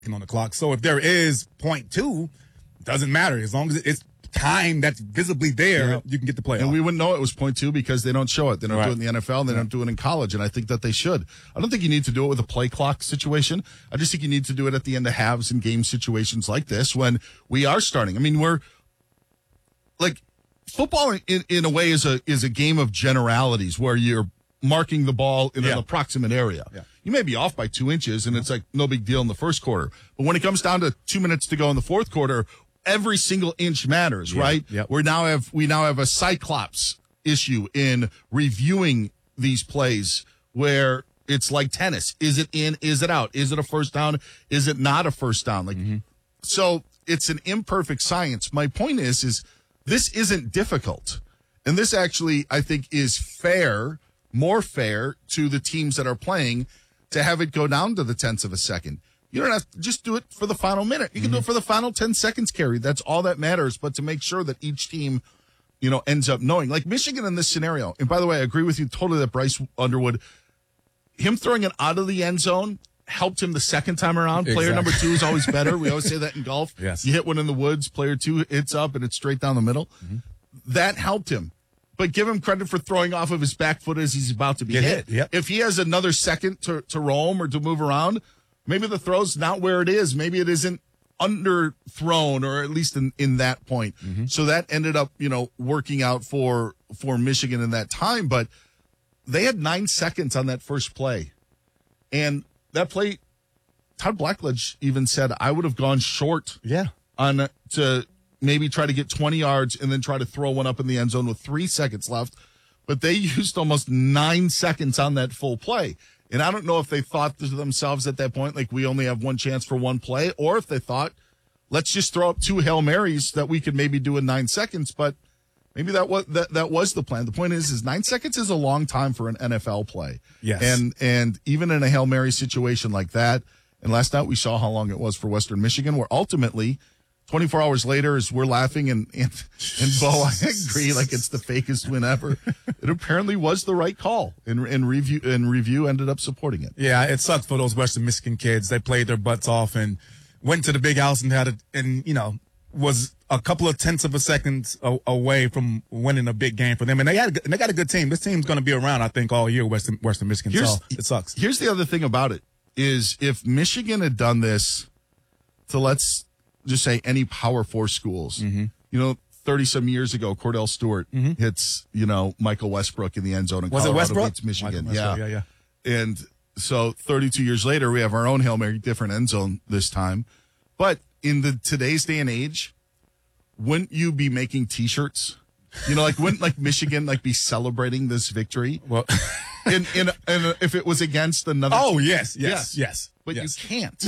on the clock. So if there is .2, doesn't matter. As long as it's time that's visibly there, you can get the play And off. we wouldn't know it was .2 because they don't show it. They don't do it in the NFL, and they don't do it in college, and I think that they should. I don't think you need to do it with a play clock situation. I just think you need to do it at the end of halves and game situations like this when we are starting. I mean, we're like football in a way is a game of generalities where you're marking the ball in an approximate area. Yeah. You may be off by 2 inches, and it's like no big deal in the first quarter. But when it comes down to 2 minutes to go in the fourth quarter, every single inch matters, right? Yep. We now have a cyclops issue in reviewing these plays where it's like tennis. Is it in? Is it out? Is it a first down? Is it not a first down? Like, so it's an imperfect science. My point is this isn't difficult. And this actually, I think, is fair, more fair to the teams that are playing to have it go down to the tenths of a second. You don't have to just do it for the final minute. You can do it for the final 10 seconds carry. That's all that matters. But to make sure that each team, ends up knowing. Like Michigan in this scenario. And by the way, I agree with you totally that Bryce Underwood, him throwing it out of the end zone helped him the second time around. Exactly. Player number 2 is always better. We always say that in golf. Yes. You hit one in the woods, player 2 hits up, and it's straight down the middle. That helped him. But give him credit for throwing off of his back foot as he's about to be hit. Yep. If he has another second to roam or to move around, maybe the throw's not where it is. Maybe it isn't underthrown, or at least in that point. So that ended up, working out for Michigan in that time. But they had 9 seconds on that first play. And that play, Todd Blackledge even said, I would have gone short on to maybe try to get 20 yards and then try to throw one up in the end zone with 3 seconds left. But they used almost 9 seconds on that full play. And I don't know if they thought to themselves at that point, like, we only have one chance for one play, or if they thought, let's just throw up 2 Hail Marys that we could maybe do in 9 seconds. But maybe that was the plan. The point is 9 seconds is a long time for an NFL play. Yes. And even in a Hail Mary situation like that, and last night we saw how long it was for Western Michigan, where ultimately 24 hours later, as we're laughing and Bo, I agree, like it's the fakest win ever. It apparently was the right call, and review ended up supporting it. Yeah, it sucks for those Western Michigan kids. They played their butts off and went to the big house and was a couple of tenths of a second away from winning a big game for them. And they got a good team. This team's going to be around, I think, all year, Western Michigan. So it sucks. Here's the other thing about it is if Michigan had done this to, let's just say, any Power 4 schools, 30-some years ago, Cordell Stewart hits, Michael Westbrook in the end zone. And Was Colorado it Westbrook? beats Michigan. Yeah. And so 32 years later, we have our own Hail Mary, different end zone this time. But in today's day and age, wouldn't you be making T-shirts? Wouldn't Michigan be celebrating this victory? Well, in if it was against another. Oh, team? yes. But yes. you can't.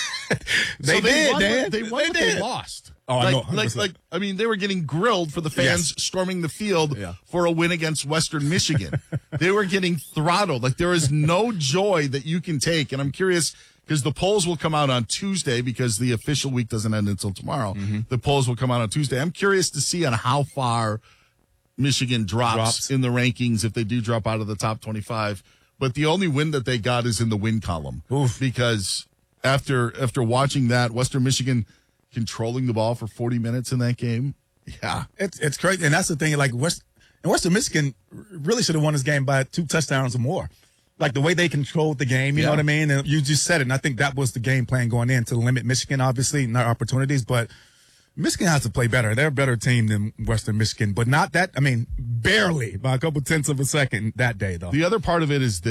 They did, Dan. They won, but they lost. Oh, I know. 100%. They were getting grilled for the fans storming the field for a win against Western Michigan. They were getting throttled. There is no joy that you can take. And I'm curious, because the polls will come out on Tuesday, because the official week doesn't end until tomorrow. The polls will come out on Tuesday. I'm curious to see on how far Michigan drops in the rankings if they do drop out of the top 25. But the only win that they got is in the win column. Oof. Because after watching that, Western Michigan controlling the ball for 40 minutes in that game, it's crazy. And that's the thing. Western Michigan really should have won this game by 2 touchdowns or more. The way they controlled the game, you know what I mean? And you just said it, and I think that was the game plan going in, to limit Michigan, obviously, and their opportunities. But Michigan has to play better. They're a better team than Western Michigan, but not that. Barely by a couple tenths of a second that day, though. The other part of it is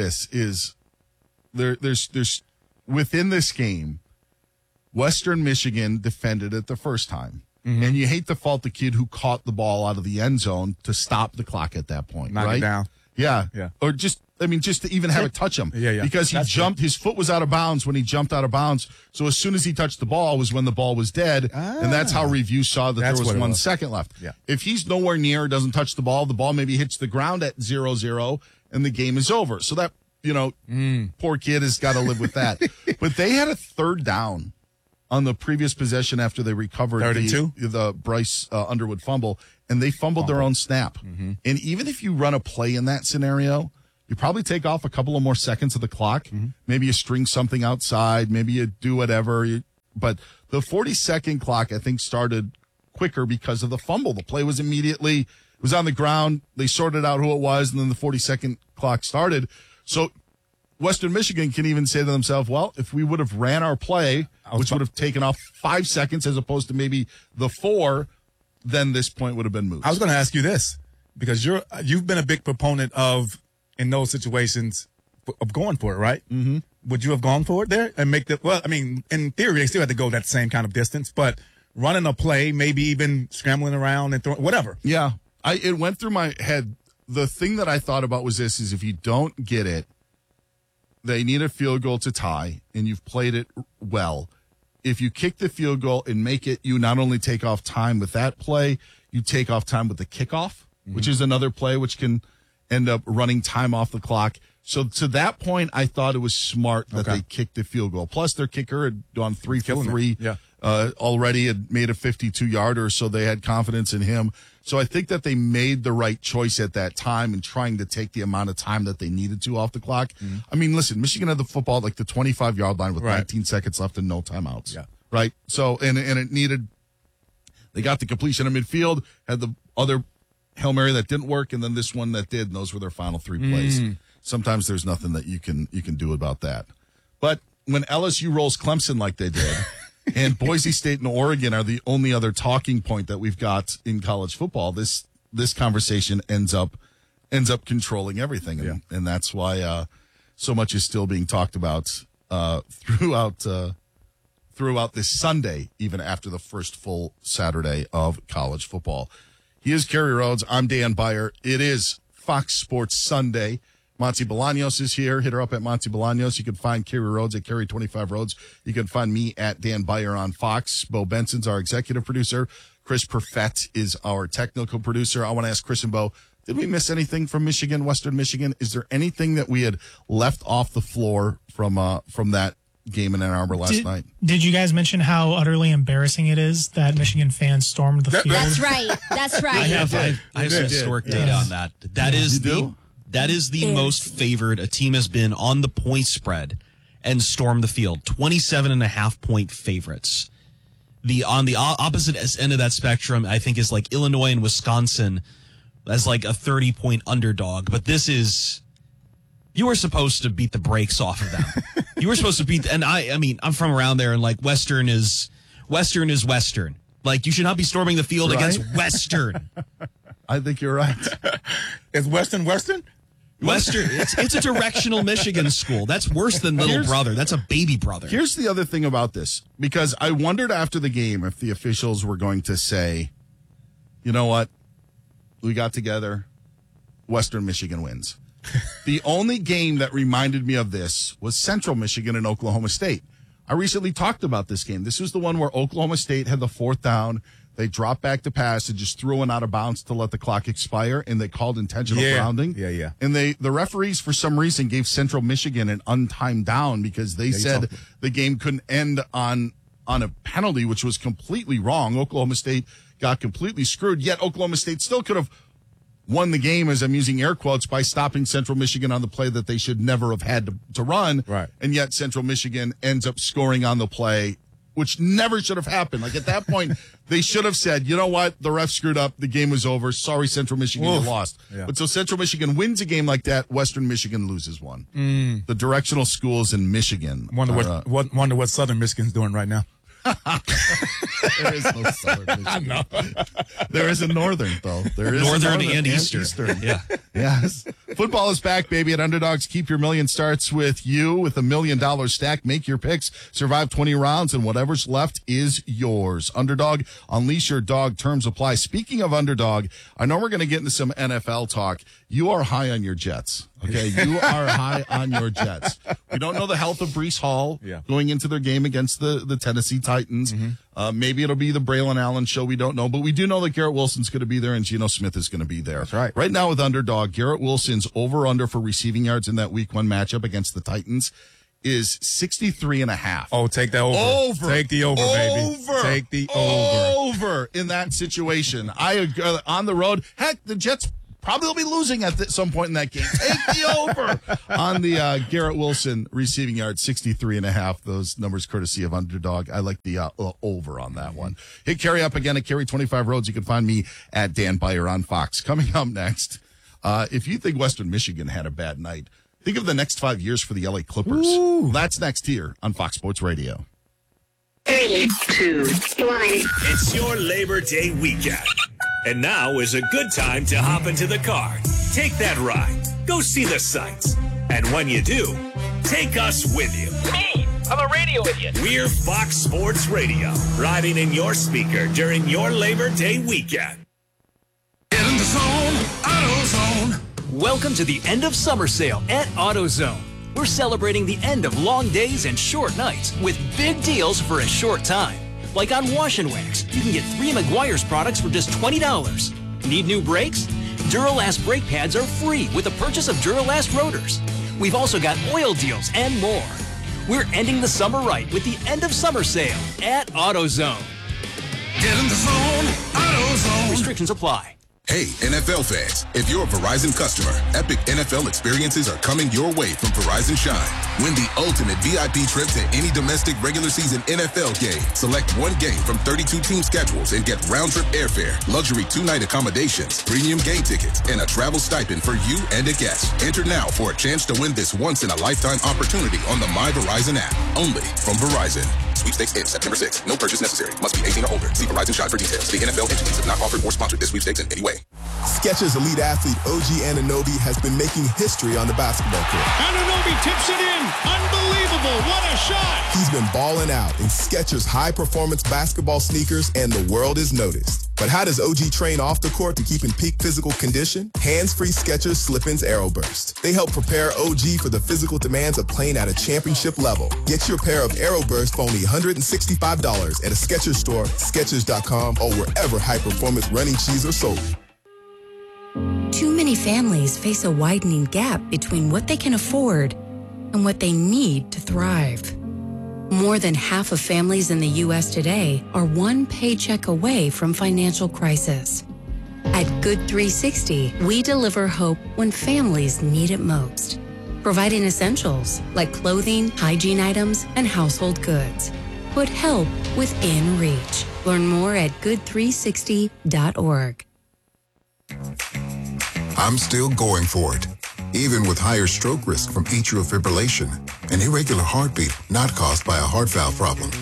there's within this game, Western Michigan defended it the first time. And you hate to fault the kid who caught the ball out of the end zone to stop the clock at that point, Knock right? it down. Yeah. Or just to even have it touch him. Yeah. Because he jumped, his foot was out of bounds when he jumped out of bounds. So as soon as he touched the ball was when the ball was dead. And that's how review saw that there was 1 second left. Yeah. If he's nowhere near, doesn't touch the ball maybe hits the ground at 0-0 and the game is over. So that, poor kid has got to live with that. But they had a third down on the previous possession after they recovered the Bryce Underwood fumble, and they fumbled their own snap. And even if you run a play in that scenario, you probably take off a couple of more seconds of the clock. Maybe you string something outside. Maybe you do whatever. But the 40-second clock, I think, started quicker because of the fumble. The play was immediately, it was on the ground. They sorted out who it was, and then the 40-second clock started. So Western Michigan can even say to themselves, well, if we would have ran our play, which would have taken off 5 seconds as opposed to maybe the 4, then this point would have been moved. I was going to ask you this, because you've been a big proponent of, in those situations, of going for it, right? Mm-hmm. Would you have gone for it there and make the, well, I mean, in theory, they still had to go that same kind of distance, but running a play, maybe even scrambling around and throwing, whatever. Yeah. It went through my head. The thing that I thought about was this, is if you don't get it, they need a field goal to tie, and you've played it well. If you kick the field goal and make it, you not only take off time with that play, you take off time with the kickoff, which is another play which can end up running time off the clock. So to that point, I thought it was smart that they kicked the field goal. Plus, their kicker had gone 3 for 3 already, had made a 52-yarder, so they had confidence in him. So I think that they made the right choice at that time in trying to take the amount of time that they needed to off the clock. I mean, listen, Michigan had the football at like the 25-yard line with 19 seconds left and no timeouts. Yeah. Right? So, and it needed, they got the completion in midfield, had the other Hail Mary that didn't work, and then this one that did, and those were their final 3 plays. Sometimes there's nothing that you can do about that. But when LSU rolls Clemson like they did, and Boise State and Oregon are the only other talking point that we've got in college football, this conversation ends up controlling everything, and that's why so much is still being talked about throughout this Sunday, even after the first full Saturday of college football. He is Kerry Rhodes. I'm Dan Beyer. It is Fox Sports Sunday. Monty Bolaños is here. Hit her up at Monty Bolaños. You can find Kerry Rhodes at Kerry25 Rhodes. You can find me at Dan Beyer on Fox. Bo Benson's our executive producer. Chris Perfett is our technical producer. I want to ask Chris and Bo, did we miss anything from Michigan, Western Michigan? Is there anything that we had left off the floor from that game in Ann Arbor last night? Did you guys mention how utterly embarrassing it is that Michigan fans stormed the field? That's right. That's right. I have some historic data on that. That is the most favored a team has been on the point spread and stormed the field. 27.5-point favorites. On the opposite end of that spectrum, I think, is like Illinois and Wisconsin as like a 30-point underdog. But this is, you were supposed to beat the brakes off of them. You were supposed to beat, and I mean, I'm from around there, and like Western is Western. Like, you should not be storming the field against Western. I think you're right. Is Western? Western, it's a directional Michigan school. That's worse than little brother. That's a baby brother. Here's the other thing about this, because I wondered after the game if the officials were going to say, you know what, we got together, Western Michigan wins. The only game that reminded me of this was Central Michigan and Oklahoma State. I recently talked about this game. This was the one where Oklahoma State had the 4th down. They dropped back to pass and just threw one out of bounds to let the clock expire, and they called intentional grounding. Yeah. And the referees, for some reason, gave Central Michigan an untimed down because they said the game couldn't end on a penalty, which was completely wrong. Oklahoma State got completely screwed, yet Oklahoma State still could have won the game, as I'm using air quotes, by stopping Central Michigan on the play that they should never have had to run. Right. And yet Central Michigan ends up scoring on the play, which never should have happened. Like, at that point, they should have said, you know what, the ref screwed up, the game was over, sorry, Central Michigan, you lost. Yeah. But so Central Michigan wins a game like that, Western Michigan loses one. The directional schools in Michigan. Wonder what Southern Michigan's doing right now. There is no Southern Michigan. I know. There is a Northern, though. There is Northern and Eastern. Yeah. Yes. Football is back, baby. At Underdogs, keep your million starts with you with $1 million stack. Make your picks, survive 20 rounds, and whatever's left is yours. Underdog, unleash your dog. Terms apply. Speaking of Underdog, I know we're going to get into some NFL talk. You are high on your Jets. Okay, you are high on your Jets. We don't know the health of Breece Hall going into their game against the Tennessee Titans. Maybe it'll be the Braylon Allen show. We don't know, but we do know that Garrett Wilson's going to be there and Geno Smith is going to be there. That's right. Right now with Underdog, Garrett Wilson's over-under for receiving yards in that Week 1 matchup against the Titans is 63.5. Oh, take that over. Take the over, baby. Take the over. Over in that situation. I agree. On the road. Heck, the Jets Probably will be losing at some point in that game. Take the over on the Garrett Wilson receiving yard, 63.5. Those numbers courtesy of Underdog. I like the over on that one. Hit Carey up again at Carey 25 Roads. You can find me at Dan Beyer on Fox. Coming up next, if you think Western Michigan had a bad night, think of the next 5 years for the LA Clippers. Ooh. That's next here on Fox Sports Radio. 3, 2, 1. It's your Labor Day weekend. And now is a good time to hop into the car. Take that ride. Go see the sights. And when you do, take us with you. Me, I'm a radio idiot. We're Fox Sports Radio, riding in your speaker during your Labor Day weekend. Get in the zone, AutoZone. Welcome to the end of summer sale at AutoZone. We're celebrating the end of long days and short nights with big deals for a short time. Like on Wash and Wax, you can get 3 Meguiar's products for just $20. Need new brakes? Duralast brake pads are free with the purchase of Duralast rotors. We've also got oil deals and more. We're ending the summer right with the end of summer sale at AutoZone. Get in the zone, AutoZone. Restrictions apply. Hey, NFL fans, if you're a Verizon customer, epic NFL experiences are coming your way from Verizon Shine. Win the ultimate VIP trip to any domestic regular season NFL game. Select one game from 32 team schedules and get round-trip airfare, luxury 2-night accommodations, premium game tickets, and a travel stipend for you and a guest. Enter now for a chance to win this once-in-a-lifetime opportunity on the My Verizon app. Only from Verizon. Sweepstakes ends September 6th. No purchase necessary. Must be 18 or older. See Verizon Shine for details. The NFL entities have not offered or sponsored this sweepstakes in any way. Skechers elite athlete OG Anunoby has been making history on the basketball court. Anunoby tips it in. Unbelievable. What a shot. He's been balling out in Skechers high-performance basketball sneakers, and the world is noticed. But how does OG train off the court to keep in peak physical condition? Hands-free Skechers Slip-ins Aeroburst. They help prepare OG for the physical demands of playing at a championship level. Get your pair of Aeroburst for only $165 at a Skechers store, Skechers.com, or wherever high-performance running shoes are sold. Too many families face a widening gap between what they can afford and what they need to thrive. More than half of families in the U.S. today are one paycheck away from financial crisis. At Good 360, we deliver hope when families need it most, providing essentials like clothing, hygiene items, and household goods. Put help within reach. Learn more at good360.org. I'm still going for it, even with higher stroke risk from atrial fibrillation, an irregular heartbeat not caused by a heart valve problem.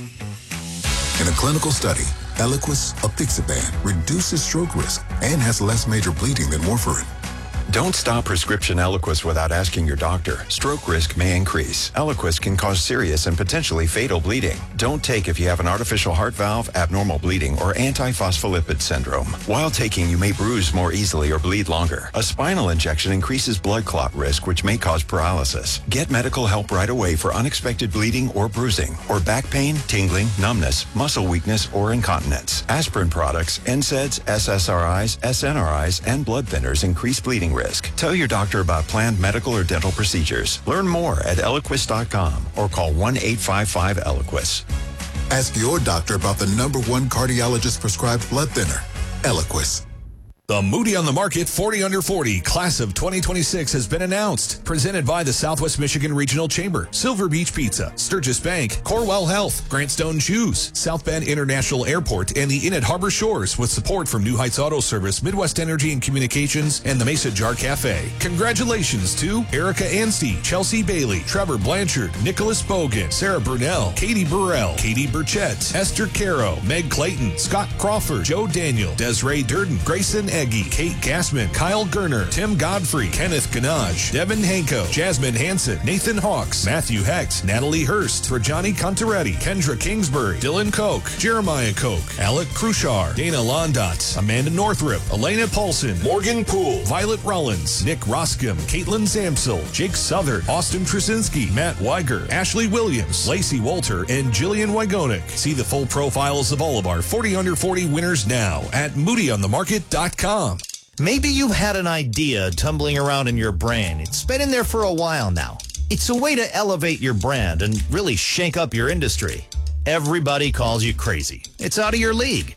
In a clinical study, Eliquis apixaban reduces stroke risk and has less major bleeding than warfarin. Don't stop prescription Eliquis without asking your doctor. Stroke risk may increase. Eliquis can cause serious and potentially fatal bleeding. Don't take if you have an artificial heart valve, abnormal bleeding, or antiphospholipid syndrome. While taking, you may bruise more easily or bleed longer. A spinal injection increases blood clot risk, which may cause paralysis. Get medical help right away for unexpected bleeding or bruising, or back pain, tingling, numbness, muscle weakness, or incontinence. Aspirin products, NSAIDs, SSRIs, SNRIs, and blood thinners increase bleeding risk. Tell your doctor about planned medical or dental procedures. Learn more at Eliquis.com or call 1-855-ELIQUIS. Ask your doctor about the #1 cardiologist prescribed blood thinner, Eliquis. The Moody on the Market 40 Under 40 Class of 2026 has been announced. Presented by the Southwest Michigan Regional Chamber, Silver Beach Pizza, Sturgis Bank, Corwell Health, Grant Stone Shoes, South Bend International Airport, and the Inn at Harbor Shores with support from New Heights Auto Service, Midwest Energy and Communications, and the Mesa Jar Cafe. Congratulations to Erica Anstey, Chelsea Bailey, Trevor Blanchard, Nicholas Bogan, Sarah Brunell, Katie Burrell, Katie Burchett, Esther Caro, Meg Clayton, Scott Crawford, Joe Daniel, Desiree Durden, Grayson Eggy, Kate Gassman, Kyle Gerner, Tim Godfrey, Kenneth Ganage, Devin Hanko, Jasmine Hansen, Nathan Hawks, Matthew Hecht, Natalie Hurst, Rajani Contaretti, Kendra Kingsbury, Dylan Koch, Jeremiah Koch, Alec Cruchar, Dana Londot, Amanda Northrup, Elena Paulson, Morgan Poole, Violet Rollins, Nick Roscom, Caitlin Zamsel, Jake Southern, Austin Trusinski, Matt Weiger, Ashley Williams, Lacey Walter, and Jillian Wygonik. See the full profiles of all of our 40 Under 40 winners now at moodyonthemarket.com. Maybe you've had an idea tumbling around in your brain. It's been in there for a while now. It's a way to elevate your brand and really shake up your industry. Everybody calls you crazy. It's out of your league.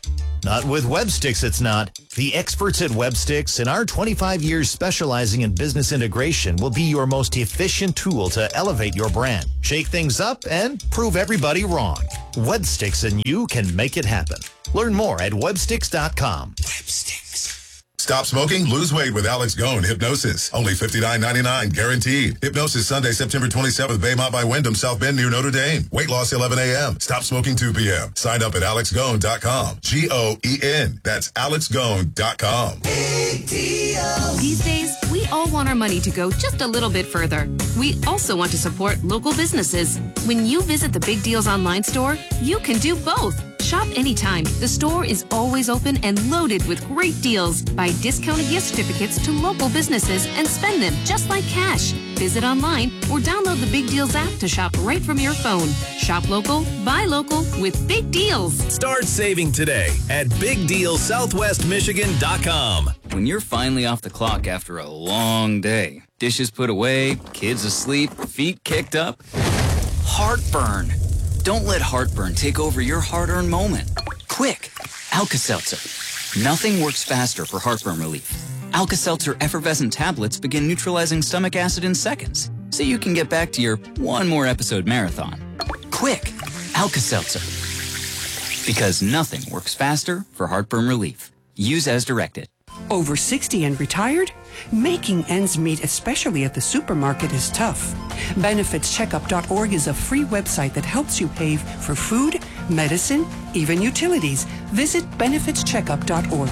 Not with WebSticks, it's not. The experts at WebSticks and our 25 years specializing in business integration will be your most efficient tool to elevate your brand, shake things up, and prove everybody wrong. WebSticks and you can make it happen. Learn more at websticks.com. Stop smoking, lose weight with Alex Goen Hypnosis. Only $59.99 guaranteed. Hypnosis Sunday, September 27th, Baymont by Wyndham, South Bend near Notre Dame. Weight loss 11 a.m. Stop smoking 2 p.m. Sign up at alexgoen.com. G-O-E-N. That's alexgoen.com. These days, we all want our money to go just a little bit further. We also want to support local businesses. When you visit the Big Deals online store, you can do both. Shop anytime. The store is always open and loaded with great deals. Buy discounted gift certificates to local businesses and spend them just like cash. Visit online or download the Big Deals app to shop right from your phone. Shop local, buy local with Big Deals. Start saving today at BigDealSouthwestMichigan.com. When you're finally off the clock after a long day, dishes put away, kids asleep, feet kicked up, heartburn. Don't let heartburn take over your hard-earned moment. Quick, Alka-Seltzer. Nothing works faster for heartburn relief. Alka-Seltzer effervescent tablets begin neutralizing stomach acid in seconds, so you can get back to your one more episode marathon. Quick, Alka-Seltzer. Because nothing works faster for heartburn relief. Use as directed. Over 60 and retired? Making ends meet, especially at the supermarket, is tough. BenefitsCheckup.org is a free website that helps you pay for food, medicine, even utilities. Visit BenefitsCheckup.org.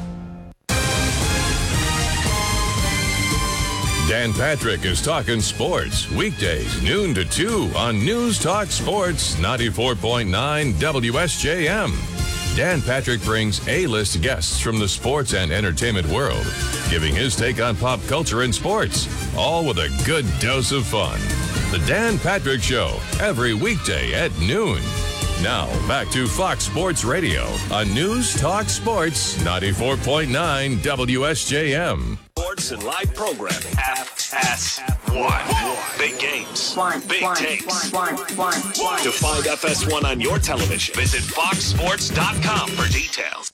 Dan Patrick is talking sports, weekdays, noon to 2 on News Talk Sports 94.9 WSJM. Dan Patrick brings A-list guests from the sports and entertainment world, giving his take on pop culture and sports, all with a good dose of fun. The Dan Patrick Show, every weekday at noon. Now, back to Fox Sports Radio on News Talk Sports 94.9 WSJM. Sports and live programming. FS1. Big games. Big takes. To find FS1 on your television, visit foxsports.com for details.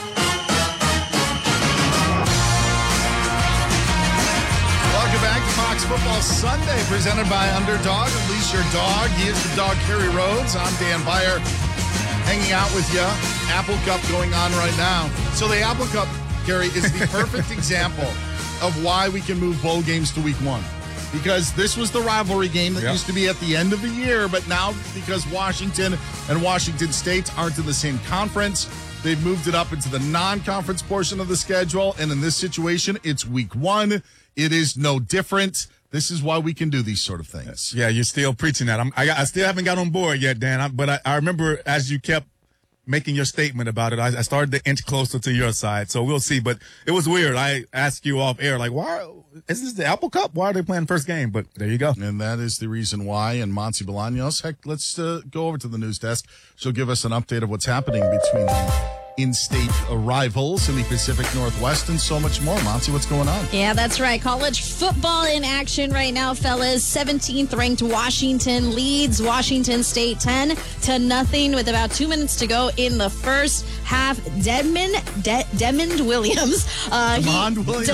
Welcome back to Fox Football Sunday, presented by Underdog. Unleash your dog. He is the dog, Kerry Rhodes. I'm Dan Beyer, hanging out with you. Apple Cup going on right now. So the Apple Cup, Kerry, is the perfect example of why we can move bowl games to week 1. Because this was the rivalry game that used to be at the end of the year, but now because Washington and Washington State aren't in the same conference, they've moved it up into the non-conference portion of the schedule. And in this situation, it's week 1. It is no different. This is why we can do these sort of things. Yeah, you're still preaching that. I still haven't got on board yet, Dan. But I remember as you kept making your statement about it, I started to inch closer to your side. So we'll see. But it was weird. I asked you off air, like, why is this the Apple Cup? Why are they playing first game? But there you go. And that is the reason why. And Monty Bolaños, heck, let's go over to the news desk. She'll give us an update of what's happening between in-state rivals in the Pacific Northwest and so much more. Monty, what's going on? Yeah, that's right. College football in action right now, fellas. 17th ranked Washington leads Washington State 10-0 with about 2 minutes to go in the first half. Demond Williams. Demond Williams.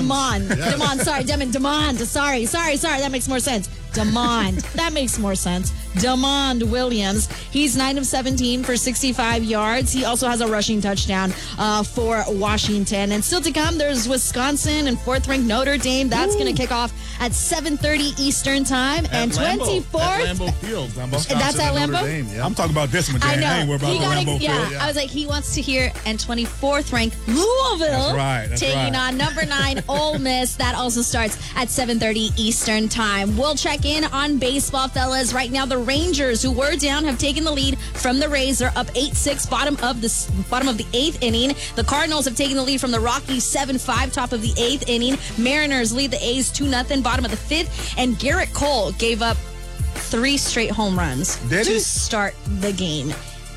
Demond. Sorry. That makes more sense. That makes more sense. Demond Williams. He's 9 of 17 for 65 yards. He also has a rushing touchdown for Washington. And still to come, there's Wisconsin and 4th-ranked Notre Dame. That's going to kick off at 7:30 Eastern time. And 24th. At Lambeau Field. That's at Lambeau? Yeah. I'm talking about this one, Dan. I ain't worried about Lambeau Field. I was like, he wants to hear. And 24th ranked Louisville taking on number 9 Ole Miss. That also starts at 7:30 Eastern time. We'll check in on baseball, fellas. Right now, the Rangers, who were down, have taken the lead from the Rays. They're up 8-6, bottom of the 8th inning. The Cardinals have taken the lead from the Rockies 7-5, top of the 8th inning. Mariners lead the A's 2-0, bottom of the 5th. And Garrett Cole gave up 3 straight home runs to start the game.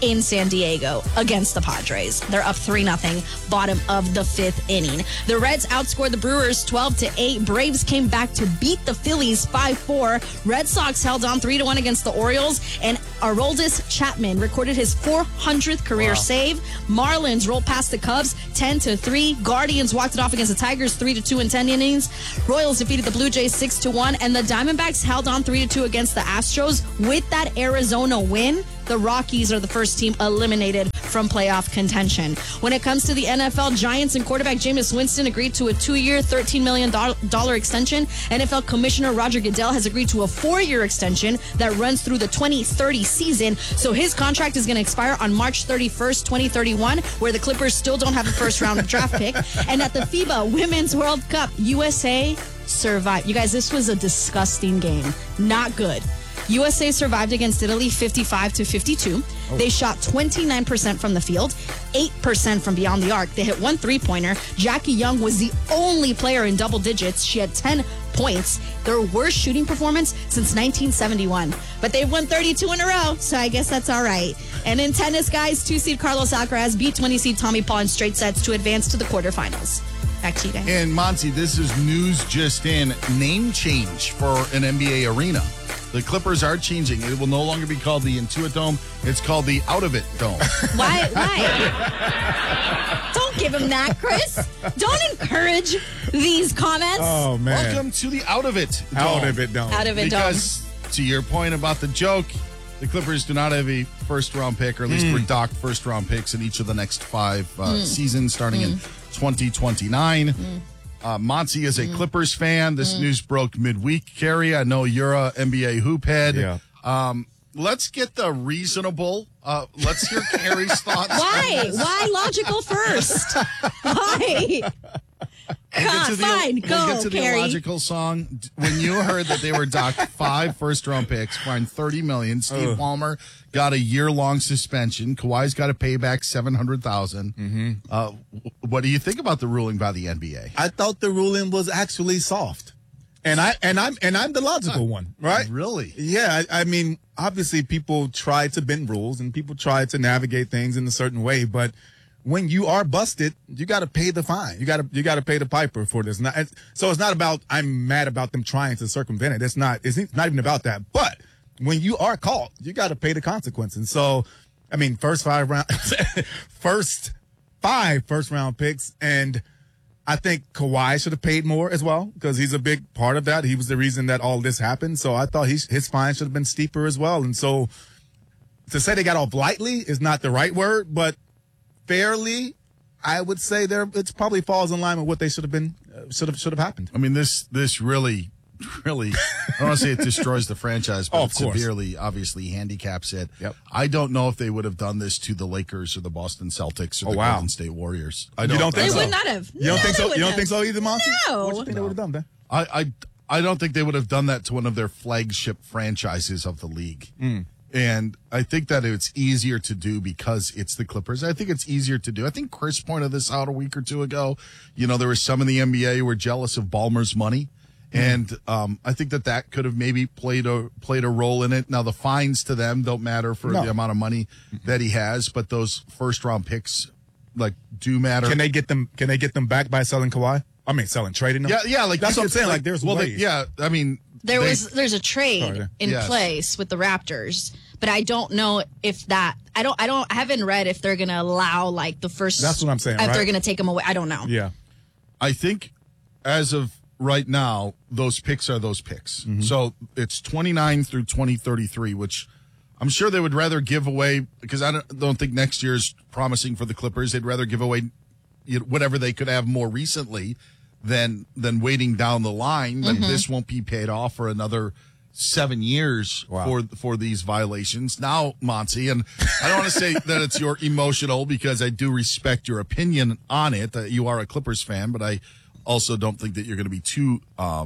in San Diego against the Padres. They're up 3-0, bottom of the 5th inning. The Reds outscored the Brewers 12-8. Braves came back to beat the Phillies 5-4. Red Sox held on 3-1 against the Orioles, and Aroldis Chapman recorded his 400th career save. Marlins rolled past the Cubs 10-3. Guardians walked it off against the Tigers 3-2 in 10 innings. Royals defeated the Blue Jays 6-1, and the Diamondbacks held on 3-2 against the Astros. With that Arizona win, the Rockies are the first team eliminated from playoff contention. When it comes to the NFL, Giants and quarterback Jameis Winston agreed to a 2-year, $13 million extension. NFL Commissioner Roger Goodell has agreed to a 4-year extension that runs through the 2030 season. So his contract is going to expire on March 31st, 2031, where the Clippers still don't have a first-round draft pick. And at the FIBA Women's World Cup, USA survived. You guys, this was a disgusting game. Not good. USA survived against Italy 55-52. They shot 29% from the field, 8% from beyond the arc. They hit 1 3-pointer. Jackie Young was the only player in double digits. She had 10 points. Their worst shooting performance since 1971. But they've won 32 in a row, so I guess that's all right. And in tennis, guys, 2-seed Carlos Alcaraz beat 20-seed Tommy Paul in straight sets to advance to the quarterfinals. Back to you guys. And Monty, this is news just in. Name change for an NBA arena. The Clippers are changing. It will no longer be called the Intuit Dome. It's called the Out of It Dome. Why? Don't give him that, Chris. Don't encourage these comments. Oh, man. Welcome to the Out of It Dome. Out of It Dome. Out of It Dome. Because, to your point about the joke, the Clippers do not have a first-round pick, or at least we're docked first-round picks in each of the next 5 seasons, starting in 2029. Monty is a Clippers fan. This news broke midweek, Carrie. I know you're a NBA hoop head. Yeah. Let's get the reasonable. Let's hear Carrie's thoughts. Why logical first? Why? Fine, go, We'll get to the Carrie. illogical song. When you heard that they were docked 5 first-round picks, fined $30 million, Steve Ballmer got a year-long suspension. Kawhi's got to pay back $700,000. What do you think about the ruling by the NBA? I thought the ruling was actually soft. And I'm the logical one, right? Really? Yeah. I mean, obviously people try to bend rules and people try to navigate things in a certain way, but when you are busted, you got to pay the fine. You got to pay the piper for this. So it's not about I'm mad about them trying to circumvent it. It's not even about that. But when you are caught, you got to pay the consequences. So, I mean, first 5 first-round picks, and I think Kawhi should have paid more as well because he's a big part of that. He was the reason that all this happened. So I thought his fine should have been steeper as well. And so to say they got off lightly is not the right word, but fairly, I would say it probably falls in line with what they should have been, should have happened. I mean, this really, I don't want to say it destroys the franchise, but it severely, obviously, handicaps it. Yep. I don't know if they would have done this to the Lakers or the Boston Celtics or the Golden State Warriors. You don't think They so? would not have. You don't think so? You don't think so either, Monty? No. What do you think they would have done, Ben? I don't think they would have done that to one of their flagship franchises of the league. And I think that it's easier to do because it's the Clippers. I think it's easier to do. I think Chris pointed this out a week or two ago. You know, there was some in the NBA who were jealous of Ballmer's money. And I think that could have maybe played a role in it. Now, the fines to them don't matter for the amount of money that he has, but those first-round picks, do matter. Can they get them back by selling Kawhi? I mean, trading them? Yeah, that's what I'm saying. There's ways. I mean... There's a trade in place with the Raptors, but I don't know if that I haven't read if they're gonna allow the first. That's what I'm saying. If they're gonna take them away, I don't know. Yeah, I think as of right now, those picks are those picks. So it's 29 through 2033, which I'm sure they would rather give away because I don't think next year's promising for the Clippers. They'd rather give away whatever they could have more recently than waiting down the line. But this won't be paid off for another 7 years for these violations. Now, Monty, and I don't want to say that it's your emotional because I do respect your opinion on it, that you are a Clippers fan, but I also don't think that you're going to be too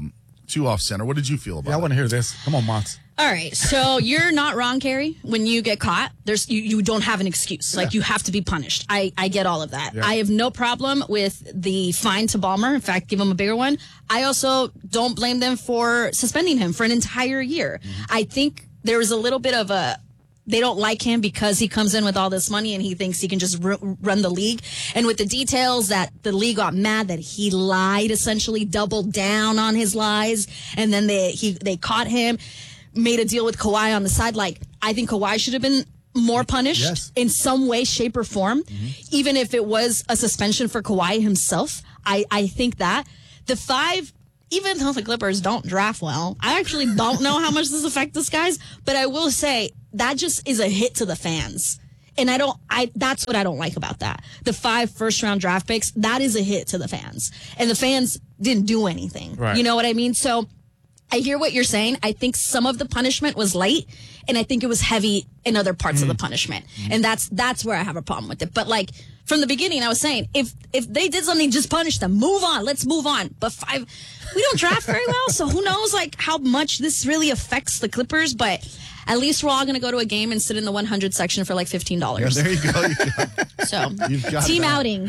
off center. What did you feel about it? I want to hear this. Come on, Mons. All right, so you're not wrong, Carrie. When you get caught, you don't have an excuse. You have to be punished. I get all of that. Yeah. I have no problem with the fine to Ballmer. In fact, give him a bigger one. I also don't blame them for suspending him for an entire year. I think there was a little bit of a they don't like him because he comes in with all this money and he thinks he can just run the league. And with the details that the league got mad that he lied, essentially doubled down on his lies, and then they caught him, made a deal with Kawhi on the side. Like, I think Kawhi should have been more punished in some way, shape, or form, even if it was a suspension for Kawhi himself. I think that the 5, even though the Clippers don't draft well, I actually don't know how much this affects this guys, but I will say that just is a hit to the fans. And that's what I don't like about that. The 5 first-round draft picks, that is a hit to the fans. And the fans didn't do anything. Right. You know what I mean? So I hear what you're saying. I think some of the punishment was light, and I think it was heavy in other parts of the punishment. And that's where I have a problem with it. But like from the beginning, I was saying, if they did something, just punish them. Move on. Let's move on. But 5, we don't draft very well, so who knows like how much this really affects the Clippers. But at least we're all going to go to a game and sit in the 100 section for like $15. Yeah, there you go. So team outing.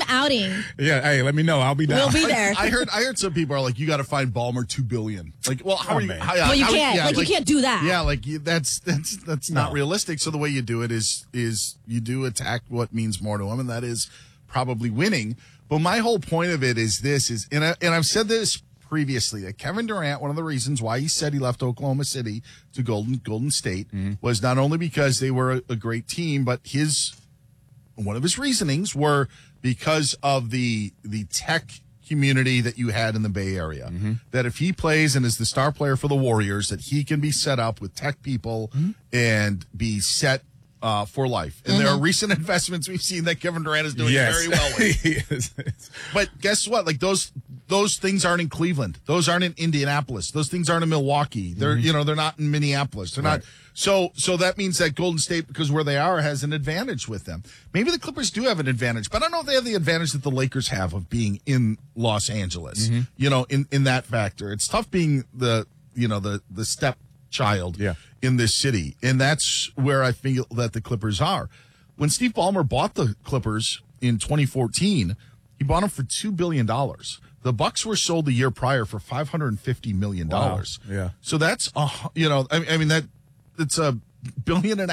Yeah, hey, let me know. I'll be down. We'll be there. I heard some people are like, you got to find Ballmer $2 billion. Like, well, how are you? Well, you can't. Yeah, you can't do that. Yeah, like that's not realistic. So the way you do it is you do attack what means more to him, and that is probably winning. But my whole point of it is this: and I've said this previously, that Kevin Durant, one of the reasons why he said he left Oklahoma City to Golden State was not only because they were a great team, but one of his reasonings were because of the tech community that you had in the Bay Area. That if he plays and is the star player for the Warriors, that he can be set up with tech people and be set for life. And there are recent investments we've seen that Kevin Durant is doing very well with. But guess what? Like those things aren't in Cleveland. Those aren't in Indianapolis. Those things aren't in Milwaukee. They're they're not in Minneapolis. They're not. So that means that Golden State, because where they are, has an advantage with them. Maybe the Clippers do have an advantage, but I don't know if they have the advantage that the Lakers have of being in Los Angeles. In that factor, it's tough being the stepchild in this city, and that's where I feel that the Clippers are. When Steve Ballmer bought the Clippers in 2014, he bought them for $2 billion. The Bucks were sold the year prior for $550 million. Wow. Yeah. So that's it's $1.5 billion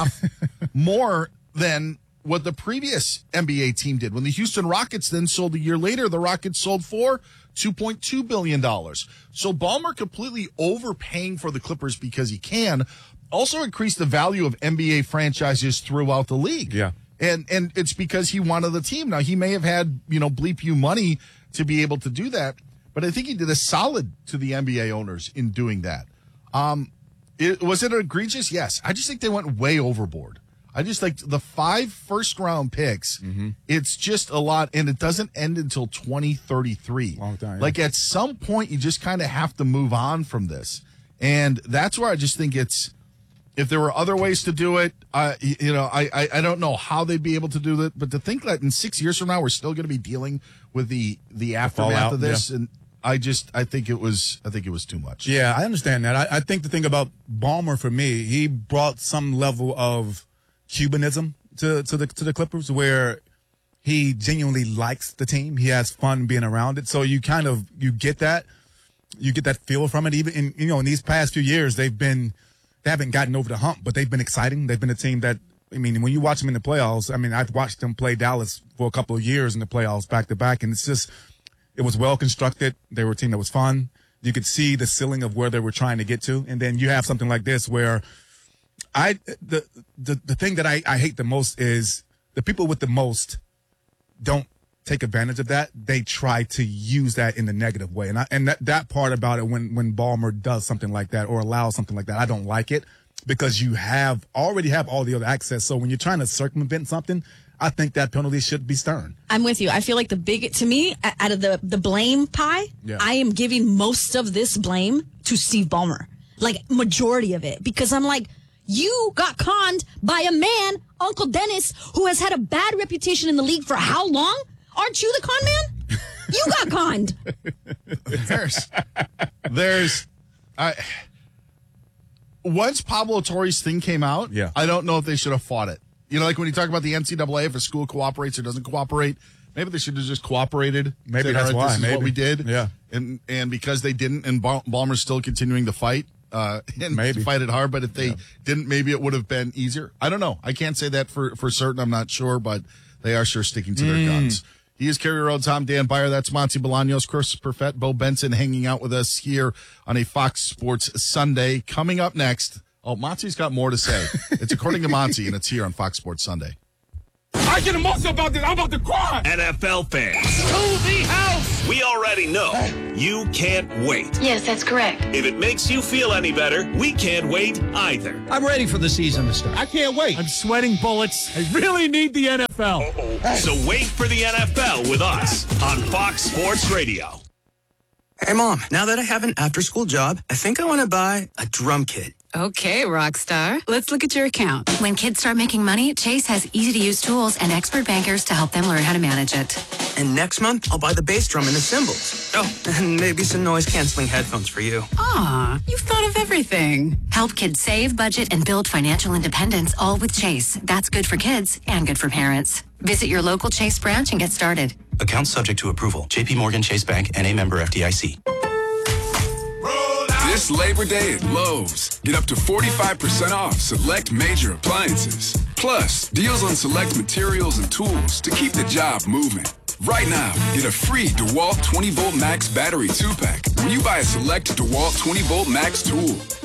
more than what the previous NBA team did. When the Houston Rockets then sold a year later, the Rockets sold for $2.2 billion. So Ballmer completely overpaying for the Clippers because he can also increased the value of NBA franchises throughout the league. Yeah. And it's because he wanted the team. Now, he may have had, bleep you money to be able to do that, but I think he did a solid to the NBA owners in doing that. Was it egregious? Yes. I just think they went way overboard. I just like the 5 first-round picks. It's just a lot, and it doesn't end until 2033. Long time. Like at some point, you just kind of have to move on from this, and that's where I just think it's. If there were other ways to do it, I don't know how they'd be able to do that. But to think that in 6 years from now we're still going to be dealing with the aftermath of this, and I think it was too much. Yeah, I understand that. I think the thing about Ballmer for me, he brought some level of Cubanism to the Clippers, where he genuinely likes the team. He has fun being around it. So you get that feel from it. Even in these past few years, they haven't gotten over the hump, but they've been exciting. They've been a team that, when you watch them in the playoffs, I've watched them play Dallas for a couple of years in the playoffs back to back, and it was well constructed. They were a team that was fun. You could see the ceiling of where they were trying to get to. And then you have something like this where the thing that I hate the most is the people with the most don't take advantage of that. They try to use that in the negative way. And that part about it, when Ballmer does something like that or allows something like that, I don't like it, because you already have all the other access. So when you're trying to circumvent something, I think that penalty should be stern. I'm with you. I feel like to me, out of the blame pie, I am giving most of this blame to Steve Ballmer. Like, majority of it. Because I'm like, you got conned by a man, Uncle Dennis, who has had a bad reputation in the league for how long? Aren't you the con man? You got conned. Once Pablo Torre's thing came out, I don't know if they should have fought it. Like when you talk about the NCAA, if a school cooperates or doesn't cooperate, maybe they should have just cooperated. Maybe that's why. This is what we did. Yeah. And because they didn't, and Ballmer's still continuing to fight, and fight it hard. But if they didn't, maybe it would have been easier. I don't know. I can't say that for certain. I'm not sure, but they are sure sticking to their guns. He is Kerry Rhodes. I'm Dan Byer. That's Monty Bolaños, Chris Perfett, Bo Benson hanging out with us here on a Fox Sports Sunday. Coming up next, Monty's got more to say. It's according to Monty, and it's here on Fox Sports Sunday. I get emotional about this. I'm about to cry. NFL fans, To the house. we already know you can't wait. Yes, that's correct. If it makes you feel any better, we can't wait either. I'm ready for the season to start. I can't wait. I'm sweating bullets. I really need the NFL. So wait for the NFL with us on Fox Sports Radio. Hey, Mom, now that I have an after-school job, I think I want to buy a drum kit. Okay, Rockstar. Let's look at your account. When kids start making money, Chase has easy-to-use tools and expert bankers to help them learn how to manage it. And next month, I'll buy the bass drum and the cymbals. Oh, and maybe some noise-canceling headphones for you. Aw, you've thought of everything. Help kids save, budget, and build financial independence, all with Chase. That's good for kids and good for parents. Visit your local Chase branch and get started. Account subject to approval. JP Morgan Chase Bank, N.A. member FDIC. This Labor Day at Lowe's. Get up to 45% off select major appliances. Plus, deals on select materials and tools to keep the job moving. Right now, get a free DeWalt 20-volt Max battery 2-pack when you buy a select DeWalt 20-volt Max tool.